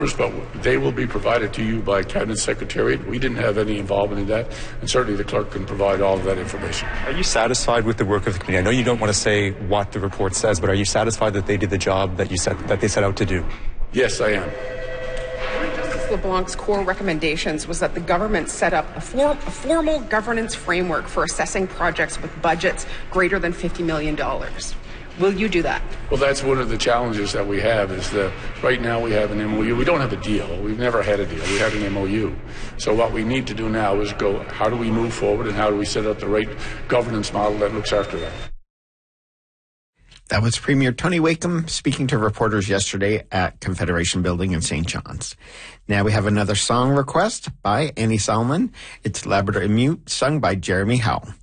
but they will be provided to you by Cabinet Secretariat. We didn't have any involvement in that, and certainly the clerk can provide all of that information. Are you satisfied with the work of the committee? I know you don't want to say what the report says, but are you satisfied that they did the job that they set out to do? Yes, I am. Justice LeBlanc's core recommendations was that the government set up a formal governance framework for assessing projects with budgets greater than $50 million. Will you do that? Well, that's one of the challenges that we have is that right now we have an MOU. We don't have a deal. We've never had a deal. We have an MOU. So what we need to do now is go, how do we move forward and how do we set up the right governance model that looks after that? That was Premier Tony Wakeham speaking to reporters yesterday at Confederation Building in St. John's. Now we have another song request by Annie Solomon. It's Labrador and Mute, sung by Jeremy Howell.